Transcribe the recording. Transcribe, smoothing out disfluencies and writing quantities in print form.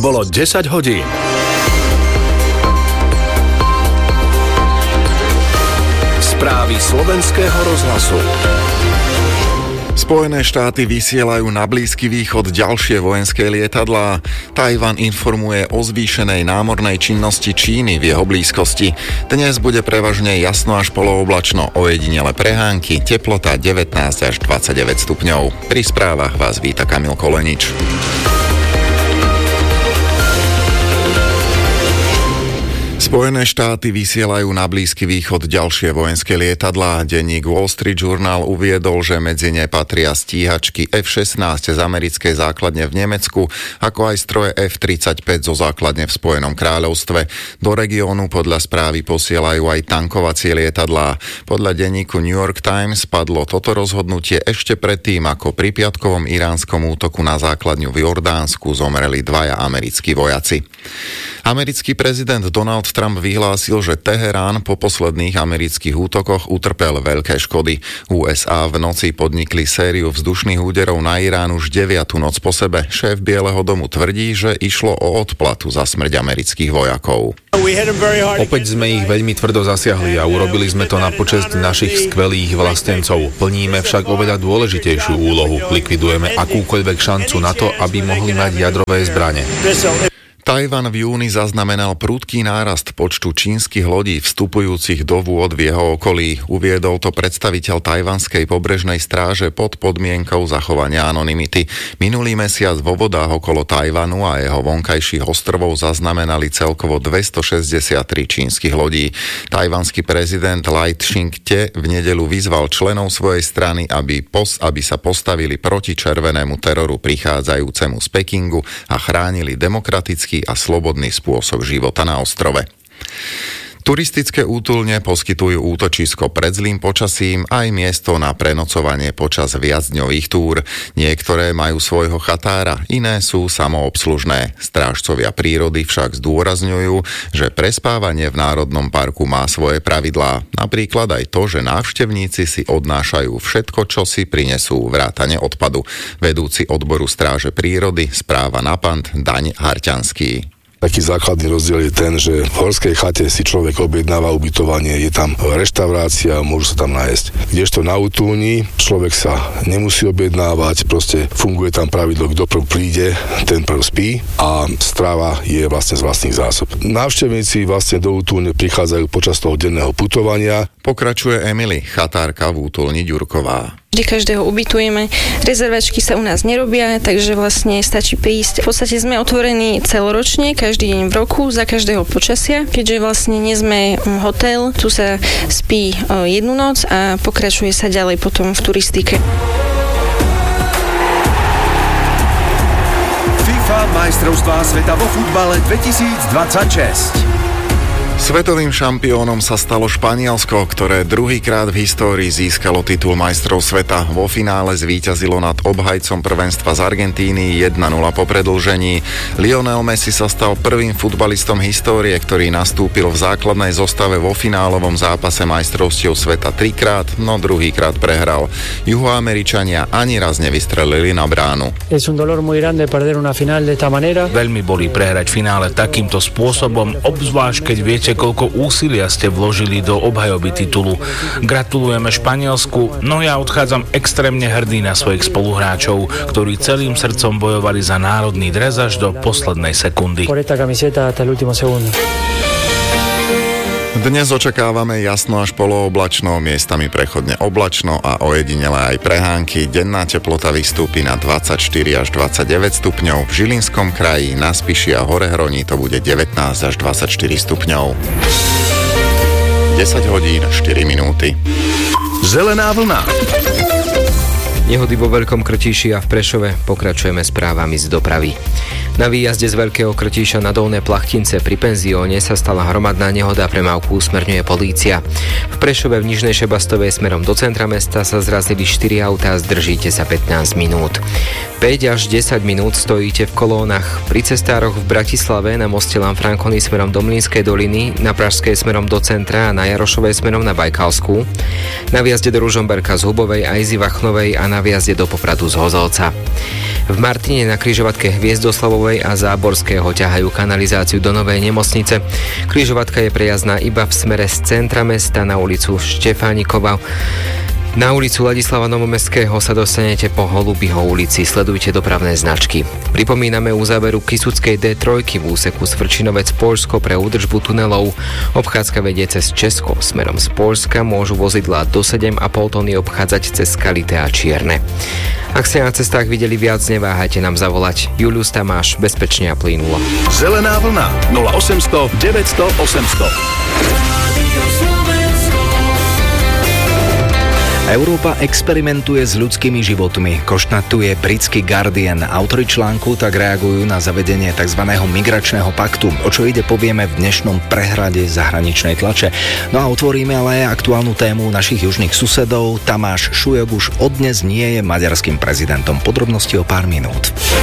Bolo 10 hodín. Správy slovenského rozhlasu. Spojené štáty vysielajú na Blízky východ ďalšie vojenské lietadlá. Tajvan informuje o zvýšenej námornej činnosti Číny v jeho blízkosti. Dnes bude prevažne jasno až polooblačno, ojedinele prehánky, teplota 19 až 29 stupňov. Pri správach vás víta Kamil Kolenič. Spojené štáty vysielajú na Blízky východ ďalšie vojenské lietadlá. Denník Wall Street Journal uviedol, že medzi ne patria stíhačky F-16 z americkej základne v Nemecku, ako aj stroje F-35 zo základne v Spojenom kráľovstve. Do regiónu podľa správy posielajú aj tankovacie lietadlá. Podľa denníku New York Times padlo toto rozhodnutie ešte predtým, ako pri piatkovom iránskom útoku na základňu v Jordánsku zomreli 2 americkí vojaci. Americký prezident Donald Trump vyhlásil, že Teherán po posledných amerických útokoch utrpel veľké škody. USA v noci podnikli sériu vzdušných úderov na Irán už 9. noc po sebe. Šéf Bieleho domu tvrdí, že išlo o odplatu za smrť amerických vojakov. Opäť sme ich veľmi tvrdo zasiahli a urobili sme to na počesť našich skvelých vlastencov. Plníme však oveľa dôležitejšiu úlohu. Likvidujeme akúkoľvek šancu na to, aby mohli mať jadrové zbrane. Tajvan v júni zaznamenal prudký nárast počtu čínskych lodí vstupujúcich do vôd v jeho okolí. Uviedol to predstaviteľ tajvanskej pobrežnej stráže pod podmienkou zachovania anonymity. Minulý mesiac vo vodách okolo Tajvanu a jeho vonkajších ostrovov zaznamenali celkovo 263 čínskych lodí. Tajvanský prezident Lai Ching-te v nedeľu vyzval členov svojej strany, aby sa postavili proti červenému teroru prichádzajúcemu z Pekingu a chránili demokratický a slobodný spôsob života na ostrove. Turistické útulne poskytujú útočisko pred zlým počasím aj miesto na prenocovanie počas viacdňových túr. Niektoré majú svojho chatára, iné sú samoobslužné. Strážcovia prírody však zdôrazňujú, že prespávanie v Národnom parku má svoje pravidlá. Napríklad aj to, že návštevníci si odnášajú všetko, čo si prinesú, vrátane odpadu. Vedúci odboru stráže prírody správa na Pant Daň Harťanský. Taký základný rozdiel je ten, že v horskej chate si človek objednáva ubytovanie, je tam reštaurácia, môžu sa tam nájsť. Kdežto na útulni človek sa nemusí objednávať, proste funguje tam pravidlo, kto prv príde, ten prv spí a strava je vlastne z vlastných zásob. Návštevníci vlastne do útulne prichádzajú počas toho denného putovania. Pokračuje Emily, chatárka v útulni Ďurková. Vždy každého ubytujeme. Rezervačky sa u nás nerobia, takže vlastne stačí prísť. V podstate sme otvorení celoročne, každý deň v roku, za každého počasia, keďže vlastne nie sme hotel, tu sa spí jednu noc a pokračuje sa ďalej potom v turistike. FIFA majstrovstvá sveta vo futbale 2026. Svetovým šampiónom sa stalo Španielsko, ktoré druhýkrát v histórii získalo titul majstrov sveta. Vo finále zvíťazilo nad obhajcom prvenstva z Argentíny 1-0 po predĺžení. Lionel Messi sa stal prvým futbalistom histórie, ktorý nastúpil v základnej zostave vo finálovom zápase majstrovstiev sveta 3-krát, no druhýkrát prehral. Juhoameričania ani raz nevystrelili na bránu. Veľmi bolí prehrať finále takýmto spôsobom, obzvlášť keď viete, koľko úsilia ste vložili do obhajoby titulu. Gratulujeme Španielsku, no ja odchádzam extrémne hrdý na svojich spoluhráčov, ktorí celým srdcom bojovali za národný dres až do poslednej sekundy. Dnes očakávame jasno až polooblačno, miestami prechodne oblačno a ojedinele aj prehánky. Denná teplota vystúpi na 24 až 29 stupňov. V Žilinskom kraji, na Spiši a Horehroní to bude 19 až 24 stupňov. 10 hodín 4 minúty. Zelená vlna. Nehody vo Veľkom Krtíši a v Prešove. Pokračujeme správami z dopravy. Na výjazde z Veľkého Krtíša na Dolné Plachtince pri penzióne sa stala hromadná nehoda, premávku usmerňuje polícia. V Prešove v Nižnej Šebastovej smerom do centra mesta sa zrazili 4 autá, zdržíte sa 15 minút. 5 až 10 minút stojíte v kolónach. Pri cestároch v Bratislave na moste Lanfranconi smerom do Mlynskej doliny, na Pražskej smerom do centra a na Jarošovej smerom na Bajkalskú. Na výjazde do Ružomberka z Hubovej a Izy Vachnovej a na výjazde do Popradu z Hozolca. V Martine na križovatke Hviezdoslavovej a Záborského ťahajú kanalizáciu do novej nemocnice. Križovatka je prejazdná iba v smere z centra mesta na ulicu Štefánikova. Na ulicu Ladislava Novomestského sa dostanete po Holubyho ulici. Sledujte dopravné značky. Pripomíname uzáveru Kysuckej D3 v úseku Svrčinovec-Poľsko pre údržbu tunelov. Obchádzka vedie cez Česko. Smerom z Poľska môžu vozidlá do 7,5 tony obchádzať cez Skalité a Čierne. Ak ste na cestách videli viac, neváhajte nám zavolať. Julius Tamáš, bezpečne a plynulo. Zelená vlna 0800 900 800. Európa experimentuje s ľudskými životmi, konštatuje britský Guardian. Autori článku tak reagujú na zavedenie tzv. Migračného paktu. O čo ide, povieme v dnešnom prehľade zahraničnej tlače. No a otvoríme ale aj aktuálnu tému našich južných susedov. Tamáš Šujok už od dnes nie je maďarským prezidentom. Podrobnosti o pár minút.